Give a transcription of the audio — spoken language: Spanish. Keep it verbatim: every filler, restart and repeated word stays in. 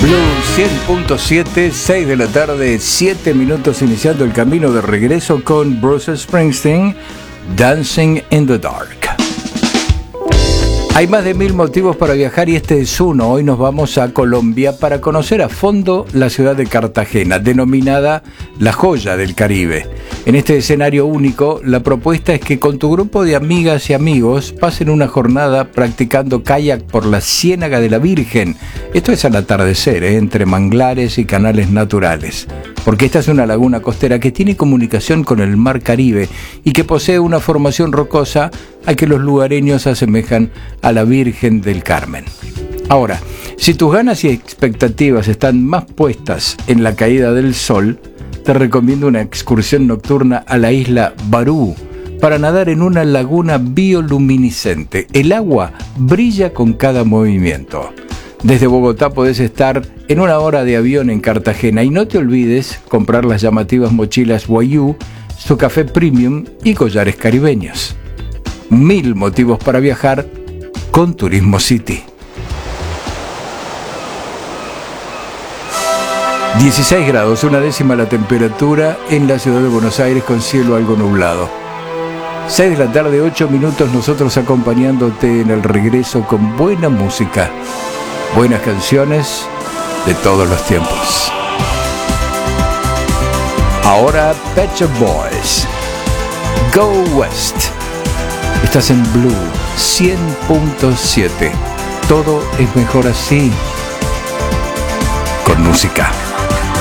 cien punto siete, seis de la tarde, siete minutos, iniciando el camino de regreso con Bruce Springsteen, Dancing in the Dark. Hay más de mil motivos para viajar y este es uno. Hoy nos vamos a Colombia para conocer a fondo la ciudad de Cartagena, denominada la joya del Caribe. En este escenario único, la propuesta es que con tu grupo de amigas y amigos pasen una jornada practicando kayak por la Ciénaga de la Virgen. Esto es al atardecer, ¿eh? entre manglares y canales naturales. Porque esta es una laguna costera que tiene comunicación con el mar Caribe y que posee una formación rocosa a que los lugareños asemejan a la Virgen del Carmen. Ahora, si tus ganas y expectativas están más puestas en la caída del sol, te recomiendo una excursión nocturna a la isla Barú para nadar en una laguna bioluminiscente. El agua brilla con cada movimiento. Desde Bogotá podés estar en una hora de avión en Cartagena y no te olvides comprar las llamativas mochilas Wayuu, su café premium y collares caribeños. Mil motivos para viajar con Turismo City. dieciséis grados, una décima la temperatura en la ciudad de Buenos Aires con cielo algo nublado. seis de la tarde, ocho minutos, nosotros acompañándote en el regreso con buena música, buenas canciones de todos los tiempos. Ahora Pet Shop Boys, Go West. Estás en Blue cien punto siete. Todo es mejor así, con música.